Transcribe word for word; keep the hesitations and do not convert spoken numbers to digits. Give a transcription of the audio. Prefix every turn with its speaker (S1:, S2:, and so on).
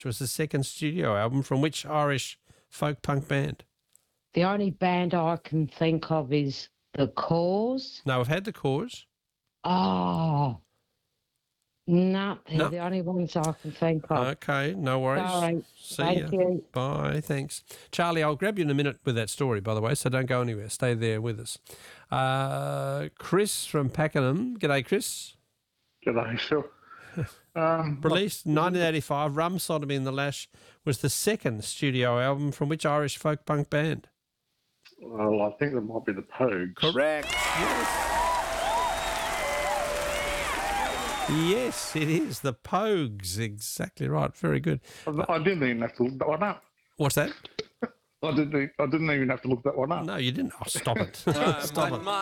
S1: was the second studio album from which Irish folk punk band?
S2: The only band I can think of is The Cause.
S1: No, we've had The Cause.
S2: Oh, no, they're
S1: No.
S2: the only ones I can think of.
S1: Okay, no worries.
S2: Sorry.
S1: See
S2: Thank
S1: ya.
S2: you.
S1: Bye, thanks. Charlie, I'll grab you in a minute with that story, by the way, so don't go anywhere. Stay there with us. Uh, Chris from Pakenham. G'day, Chris.
S3: G'day, Phil. Um,
S1: Released in nineteen eighty-five, Rum Sodomy and the Lash was the second studio album from which Irish folk punk band?
S3: well, I think that might be the Pogues.
S1: Correct. Yes. Yes, it is. The Pogues. Exactly right. Very good.
S3: I, I didn't even have to look that one up.
S1: What's that?
S3: I didn't. e- I didn't even have to look that one up.
S1: No, you didn't. Oh, stop it. Stop it.